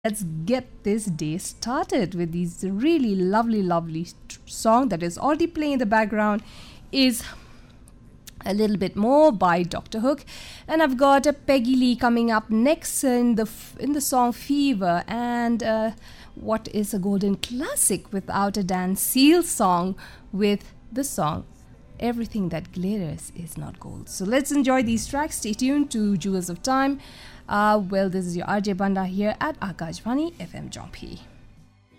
let's get this day started with these really lovely song that is already playing in the background is a little bit more by Dr. Hook, and I've got a Peggy Lee coming up next in the song Fever, and what is a golden classic without a Dan Seal song with the song Everything That Glitters Is Not Gold. So let's enjoy these tracks. Stay tuned to Jewels of Time. This is your RJ Banda here at Akashvani FM Jompi.